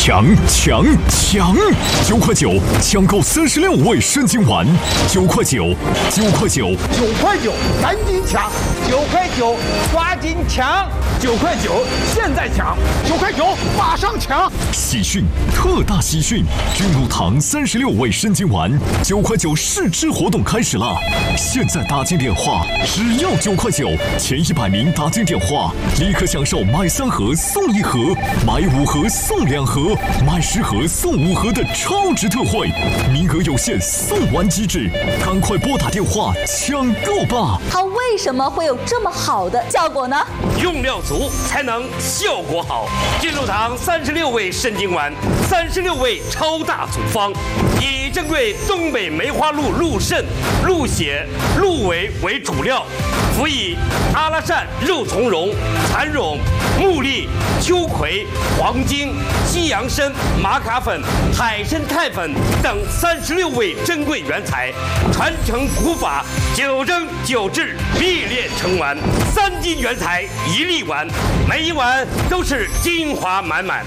抢！9块9抢购36味生津丸，9块9， 赶紧抢！9块9，抓紧抢！9块9，现在抢！9块9，马上抢！ 喜讯，特大喜讯！君乳堂36味生津丸9块9试吃活动开始了，现在打进电话，只要9块9，前100名打进电话，立刻享受买3盒送1盒，买5盒送2盒，买10盒送5盒的超值特惠，名额有限，送完即止，赶快拨打电话抢购吧！ 它为什么会有这么好的效果呢？ 用料足才能效果好。君乳堂36味生津丸，36味超大组方，以珍贵东北梅花鹿鹿肾、鹿血、鹿尾为主料，辅以阿拉善、肉苁蓉、蚕苇、木栗、秋葵、黄精、西洋参、玛卡粉、海参肽粉等36味珍贵原材，传承古法，9蒸9制，秘炼成丸，3斤原材1粒丸，每一丸都是精华满满。